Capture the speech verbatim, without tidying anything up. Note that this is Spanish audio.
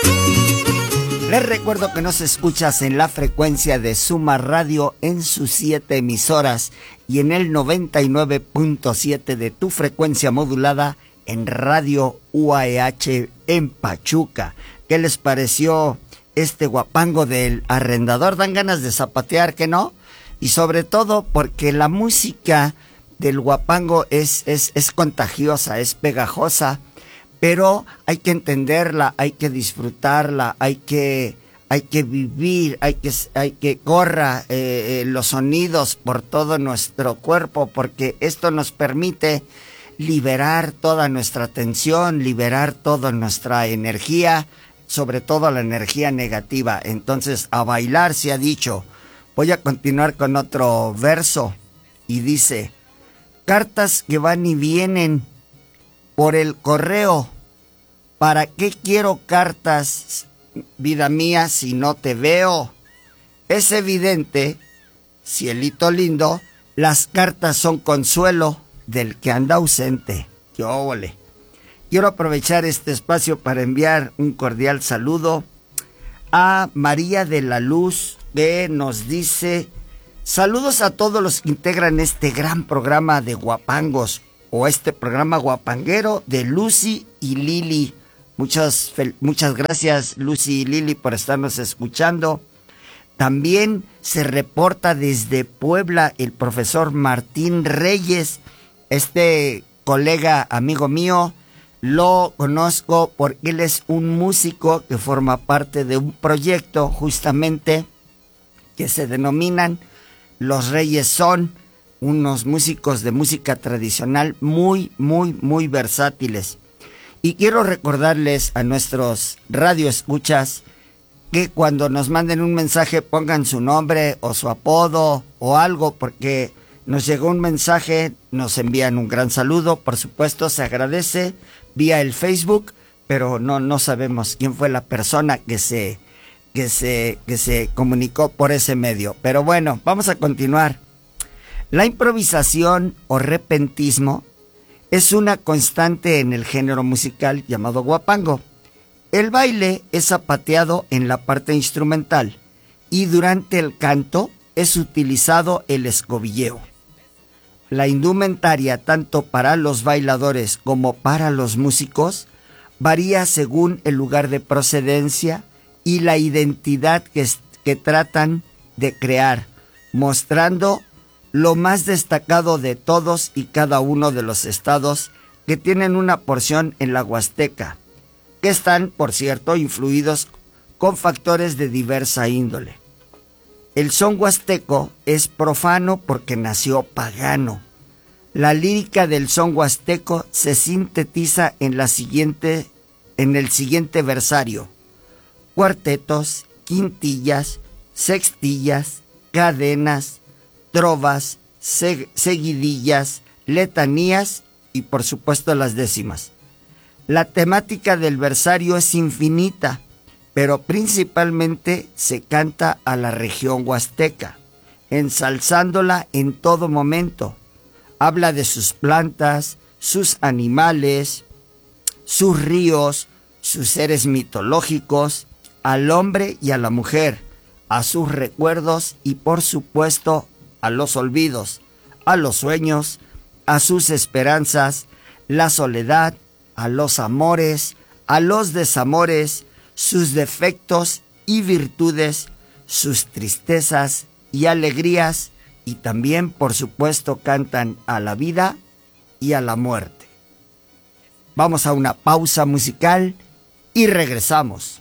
Les recuerdo que nos escuchas en la frecuencia de Suma Radio en sus siete emisoras y en el noventa y nueve punto siete de tu frecuencia modulada en Radio U A E H en Pachuca. ¿Qué les pareció este guapango del arrendador? Dan ganas de zapatear, ¿que no? Y sobre todo porque la música del guapango es, es, es contagiosa, es pegajosa. Pero hay que entenderla, hay que disfrutarla, hay que, hay que vivir, hay que, hay que corra eh, eh, los sonidos por todo nuestro cuerpo, porque esto nos permite liberar toda nuestra tensión, liberar toda nuestra energía, sobre todo la energía negativa. Entonces, a bailar se ha dicho. Voy a continuar con otro verso y dice: cartas que van y vienen por el correo. ¿Para qué quiero cartas, vida mía, si no te veo? Es evidente, cielito lindo, las cartas son consuelo del que anda ausente. ¡Qué óvole! Quiero aprovechar este espacio para enviar un cordial saludo a María de la Luz, que nos dice: saludos a todos los que integran este gran programa de guapangos, o este programa guapanguero de Lucy y Lili. Muchas, muchas gracias, Lucy y Lili, por estarnos escuchando. También se reporta desde Puebla el profesor Martín Reyes. Este colega, amigo mío, lo conozco porque él es un músico que forma parte de un proyecto justamente que se denominan Los Reyes Son, unos músicos de música tradicional muy, muy, muy versátiles. Y quiero recordarles a nuestros radioescuchas que cuando nos manden un mensaje pongan su nombre o su apodo o algo, porque nos llegó un mensaje, nos envían un gran saludo, por supuesto se agradece vía el Facebook, pero no, no sabemos quién fue la persona que se, que se, que se comunicó por ese medio. Pero bueno, vamos a continuar. La improvisación o repentismo es una constante en el género musical llamado guapango. El baile es zapateado en la parte instrumental y durante el canto es utilizado el escobilleo. La indumentaria, tanto para los bailadores como para los músicos, varía según el lugar de procedencia y la identidad que, que tratan de crear, mostrando lo más destacado de todos y cada uno de los estados que tienen una porción en la Huasteca, que están, por cierto, influidos con factores de diversa índole. El son huasteco es profano porque nació pagano. La lírica del son huasteco se sintetiza en, la siguiente, en el siguiente versario: cuartetos, quintillas, sextillas, cadenas, trovas, seg- seguidillas, letanías y por supuesto las décimas. La temática del versario es infinita, pero principalmente se canta a la región huasteca, ensalzándola en todo momento. Habla de sus plantas, sus animales, sus ríos, sus seres mitológicos, al hombre y a la mujer, a sus recuerdos y por supuesto a los olvidos, a los sueños, a sus esperanzas, la soledad, a los amores, a los desamores, sus defectos y virtudes, sus tristezas y alegrías, y también, por supuesto, cantan a la vida y a la muerte. Vamos a una pausa musical y regresamos.